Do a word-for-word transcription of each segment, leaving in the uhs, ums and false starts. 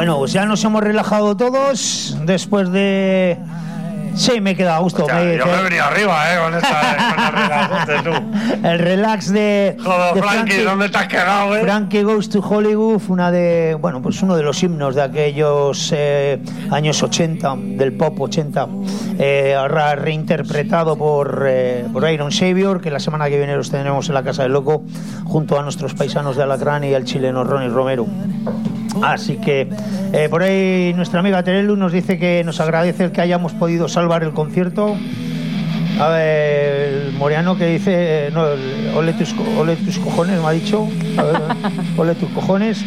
Bueno, pues ya nos hemos relajado todos después de... Sí, me he quedado a gusto. O sea, me, yo me he venido arriba, ¿eh? Con esta con el relax de tú. El relax de... Joder, de Frankie, Frankie, ¿dónde te has quedado, eh? Frankie Goes to Hollywood, una de... Bueno, pues uno de los himnos de aquellos eh, años ochenta, del pop ochenta, eh, ahora reinterpretado por, eh, por Iron Savior, que la semana que viene los tendremos en la Casa del Loco, junto a nuestros paisanos de Alacrán y al chileno Ronnie Romero. Así que eh, por ahí nuestra amiga Terelu nos dice que nos agradece el que hayamos podido salvar el concierto. A ver, el Moriano que dice, no, el, ole, tus, ole tus cojones, me ha dicho. A ver, ole tus cojones.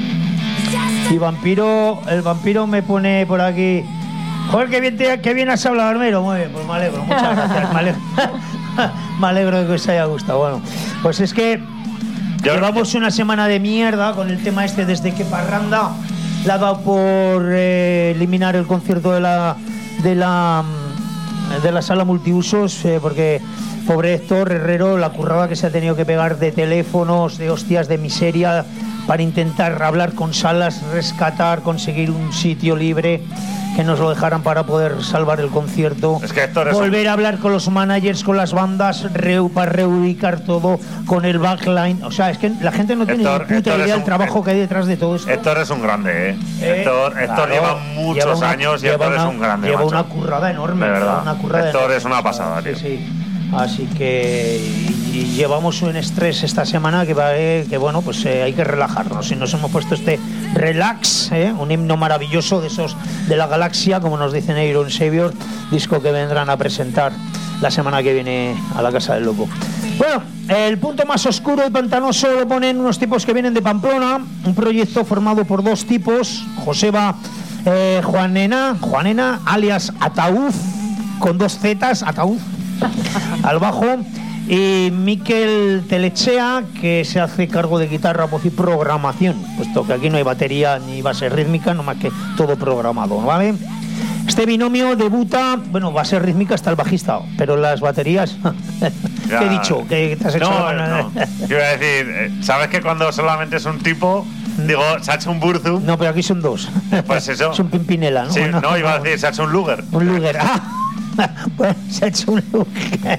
Y Vampiro, el Vampiro me pone por aquí, joder, que bien, te, que bien has hablado, Armero. Muy bien, pues me alegro, muchas gracias. Me alegro, me alegro de que os haya gustado. Bueno, pues es que llevamos una semana de mierda con el tema este desde que Parranda la ha dado por eh, eliminar el concierto de la de la de la sala multiusos, eh, porque pobre Héctor Herrero, la currada que se ha tenido que pegar de teléfonos, de hostias, de miseria, para intentar hablar con salas, rescatar, conseguir un sitio libre que nos lo dejaran para poder salvar el concierto. Es que Héctor es volver un... a hablar con los managers, con las bandas, re, para reubicar todo, con el backline. O sea, es que la gente no tiene Héctor, ni puta Héctor idea del un... trabajo que hay detrás de todo esto. Héctor es un grande, ¿eh? eh Héctor, Héctor claro, lleva muchos lleva una, años y Héctor una, es un grande, Lleva macho. una currada enorme. De verdad. Una currada Héctor enorme. es una pasada, sí, tío. Sí. Así que y, y llevamos un estrés esta semana que va eh, que bueno, pues eh, hay que relajarnos. Y nos hemos puesto este relax, eh, un himno maravilloso de esos de la galaxia, como nos dicen Iron Savior, disco que vendrán a presentar la semana que viene a la Casa del Loco. Bueno, el punto más oscuro y pantanoso lo ponen unos tipos que vienen de Pamplona, un proyecto formado por dos tipos, Joseba eh, Juanena, Juanena, alias Ataúd, con dos zetas, Ataúd, al bajo, y Miquel Telechea, que se hace cargo de guitarra, voz y programación, puesto que aquí no hay batería ni base rítmica, nomás que todo programado, ¿vale? Este binomio debuta, bueno, base rítmica hasta el bajista, pero las baterías... Ya. ¿Qué he dicho? ¿Qué te has hecho? No, no. Yo iba a decir, eh, ¿sabes que cuando solamente es un tipo, digo, se ha hecho un Burzum? No, pero aquí son dos. Pues eso. Es un Pimpinela, ¿no? Sí, no, no, iba a decir, se ha hecho un Luger. Un Luger. Ah, pues se ha hecho un Luger.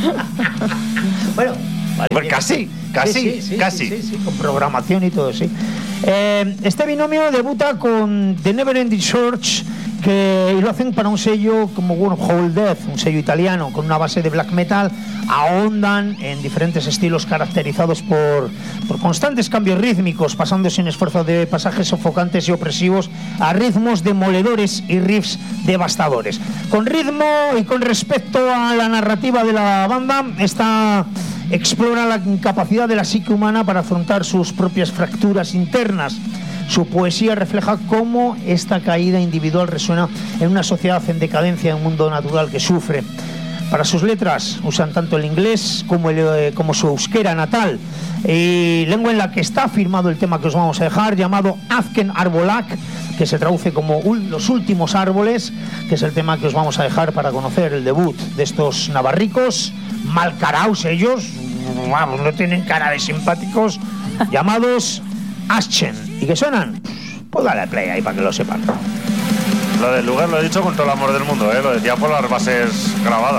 Bueno, vale, pues casi, casi, sí, sí, sí, casi. Sí, sí, sí, con programación y todo, sí. Eh, este binomio debuta con The Neverending Search, que y lo hacen para un sello como Wormhole Death, un sello italiano con una base de black metal. Ahondan en diferentes estilos caracterizados por, por constantes cambios rítmicos, pasando sin esfuerzo de pasajes sofocantes y opresivos a ritmos demoledores y riffs devastadores. Con ritmo y con respecto a la narrativa de la banda, esta explora la incapacidad de la psique humana para afrontar sus propias fracturas internas. Su poesía refleja cómo esta caída individual resuena en una sociedad en decadencia, en un mundo natural que sufre. Para sus letras usan tanto el inglés como, el, como su euskera natal, y lengua en la que está firmado el tema que os vamos a dejar, llamado Azken Arbolak, que se traduce como Los Últimos Árboles, que es el tema que os vamos a dejar para conocer el debut de estos navarricos, malcaraos ellos, vamos, no tienen cara de simpáticos, llamados Aschen, y que suenan, pues dale al play ahí para que lo sepan. Lo del lugar lo he dicho con todo el amor del mundo, ¿eh? Lo decía por las bases grabadas.